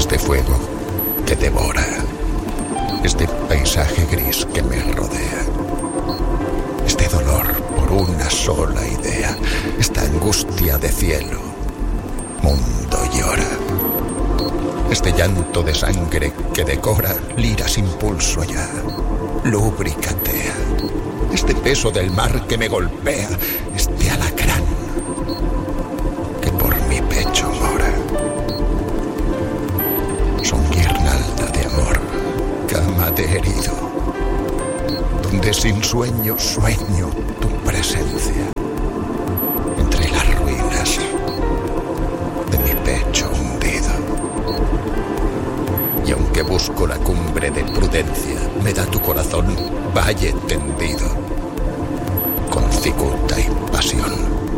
este fuego que devora, este paisaje gris que me rodea, este dolor por una sola idea, esta angustia de cielo, mundo llora, este llanto de sangre que decora lira sin pulso ya, lubricatea, este peso del mar que me golpea, este alacrán que por mi pecho mora. Son guirnalda de amor, cama de herido, donde sin sueño sueño tu presencia, entre las ruinas de mi pecho hundido. Y aunque busco la cumbre de prudencia, me da tu corazón valle tendido, con cicuta y pasión.